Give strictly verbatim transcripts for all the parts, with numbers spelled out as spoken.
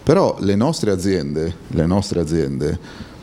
Però le nostre aziende, le nostre aziende,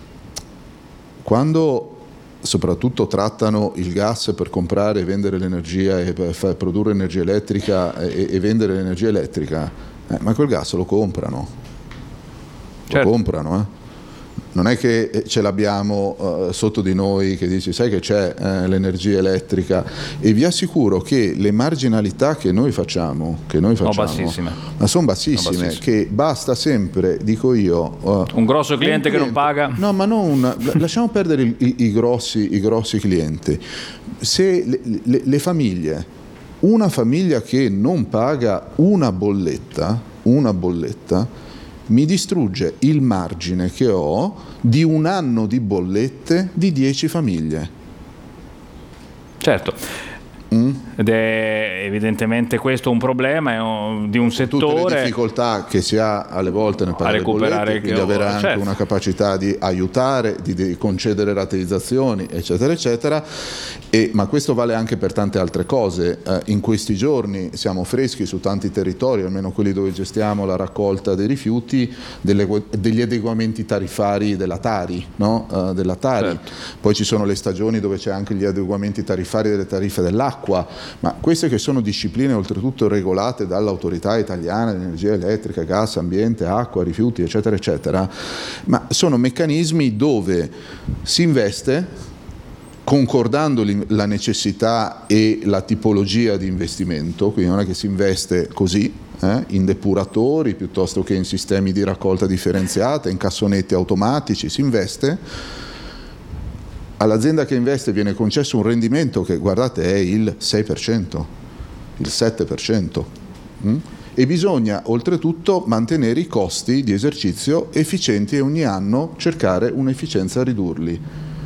quando soprattutto trattano il gas per comprare e vendere l'energia e per far produrre energia elettrica e, e vendere l'energia elettrica, eh, ma quel gas lo comprano, certo. lo comprano, eh. Non è che ce l'abbiamo uh, sotto di noi che dici sai che c'è eh, l'energia elettrica, e vi assicuro che le marginalità che noi facciamo, che noi facciamo, no, bassissime. ma sono bassissime, no, bassissime, che basta sempre, dico io, uh, un grosso cliente, un cliente che non paga. No, ma non, lasciamo perdere i, i, i, grossi, i grossi clienti. Se le, le, le famiglie, una famiglia che non paga una bolletta, una bolletta, mi distrugge il margine che ho di un anno di bollette di dieci famiglie. Certo. Mm? Ed è evidentemente questo un problema è un, di un settore. Tutte le difficoltà che si ha alle volte nel pagare le bollette, quindi avere anche certo. una capacità di aiutare, di, di concedere rateizzazioni, eccetera, eccetera. E, ma questo vale anche per tante altre cose. Eh, in questi giorni siamo freschi su tanti territori, almeno quelli dove gestiamo la raccolta dei rifiuti, delle, degli adeguamenti tarifari della Tari, no? uh, della Tari. Certo. Poi ci sono le stagioni dove c'è anche gli adeguamenti tarifari delle tariffe dell'acqua. Ma queste che sono discipline oltretutto regolate dall'autorità italiana di energia elettrica, gas, ambiente, acqua, rifiuti, eccetera, eccetera, ma sono meccanismi dove si investe concordando la necessità e la tipologia di investimento, quindi non è che si investe così, eh, in depuratori piuttosto che in sistemi di raccolta differenziata, in cassonetti automatici, si investe. All'azienda che investe viene concesso un rendimento che, guardate, è il sei per cento, il sette per cento. Mm? E bisogna oltretutto mantenere i costi di esercizio efficienti e ogni anno cercare un'efficienza a ridurli.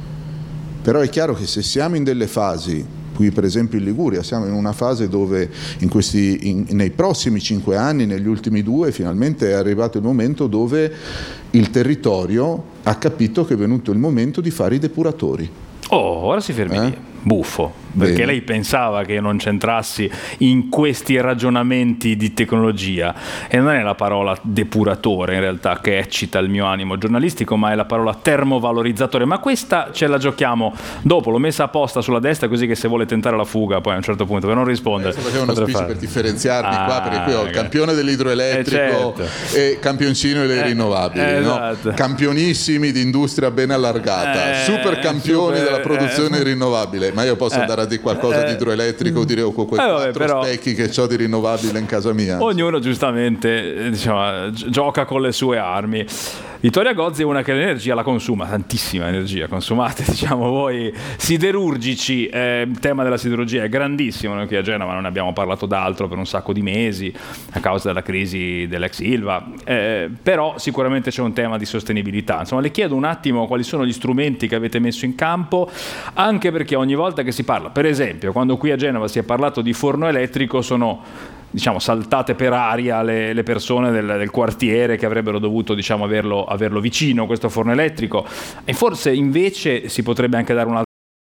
Però è chiaro che se siamo in delle fasi, qui per esempio in Liguria, siamo in una fase dove in questi, in, nei prossimi cinque anni, negli ultimi due, finalmente è arrivato il momento dove il territorio ha capito che è venuto il momento di fare i depuratori. Oh, ora si fermi eh? lì. Buffo, perché Bene. Lei pensava che io non c'entrassi in questi ragionamenti di tecnologia, e non è la parola depuratore in realtà che eccita il mio animo giornalistico, ma è la parola termovalorizzatore. Ma questa ce la giochiamo dopo, l'ho messa apposta sulla destra così che se vuole tentare la fuga poi a un certo punto per non rispondere. Adesso facevo uno speech fare. per differenziarmi ah, qua, perché qui ho il campione dell'idroelettrico eh, certo. e campioncino delle eh, rinnovabili, eh, no? esatto. Campionissimi di industria ben allargata, eh, super campioni super, della produzione eh, rinnovabile. Ma io posso eh, andare a dire qualcosa eh, di idroelettrico, dire oh, con quei eh, vabbè, quattro però, specchi che ho di rinnovabile in casa mia. Ognuno giustamente diciamo, gioca con le sue armi. Vittoria Gozzi è una che l'energia la consuma, tantissima energia consumate, diciamo voi siderurgici, eh, il tema della siderurgia è grandissimo, noi qui a Genova non ne abbiamo parlato d'altro per un sacco di mesi a causa della crisi dell'ex Ilva, eh, però sicuramente c'è un tema di sostenibilità. Insomma, le chiedo un attimo quali sono gli strumenti che avete messo in campo, anche perché ogni volta che si parla, per esempio quando qui a Genova si è parlato di forno elettrico, sono diciamo saltate per aria le, le persone del, del quartiere che avrebbero dovuto diciamo averlo, averlo vicino questo forno elettrico, e forse invece si potrebbe anche dare un'altra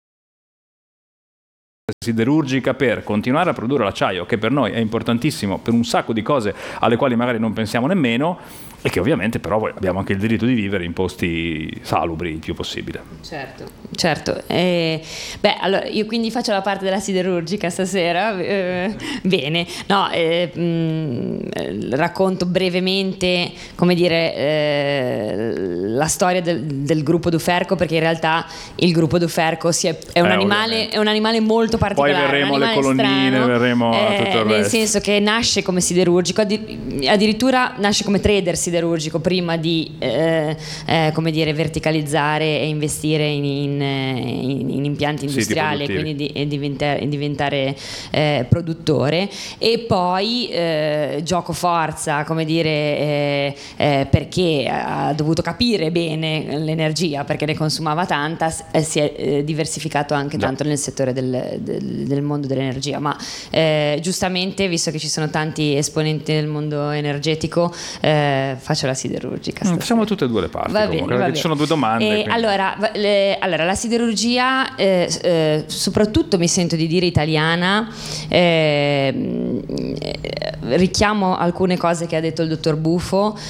siderurgica per continuare a produrre l'acciaio, che per noi è importantissimo per un sacco di cose alle quali magari non pensiamo nemmeno, e che ovviamente però abbiamo anche il diritto di vivere in posti salubri il più possibile. Certo, certo. Eh, beh, allora io quindi faccio la parte della siderurgica stasera. Eh, bene, no, eh, mh, racconto brevemente, come dire, eh, la storia del, del gruppo Duferco, perché in realtà il gruppo Duferco si è, è un eh, animale, è un animale molto particolare. Poi verremo alle colonnine, strano, verremo a eh, tutto il nel resto. senso che nasce come siderurgico, addirittura nasce come trader siderurgico prima di eh, eh, come dire verticalizzare e investire in, in, in, in impianti industriali, e quindi di, e diventare, e diventare eh, produttore, e poi eh, gioco forza, come dire, eh, eh, perché ha dovuto capire bene l'energia, perché ne consumava tanta, eh, si è eh, diversificato anche Già. tanto nel settore del, del, del mondo dell'energia, ma eh, giustamente, visto che ci sono tanti esponenti del mondo energetico, eh, faccio la siderurgica. Mm, facciamo tutte e due le parti, va comunque, bene, perché va ci bene. sono due domande. Eh, allora, le, allora, la siderurgia, eh, eh, soprattutto mi sento di dire italiana, eh, richiamo alcune cose che ha detto il dottor Buffo,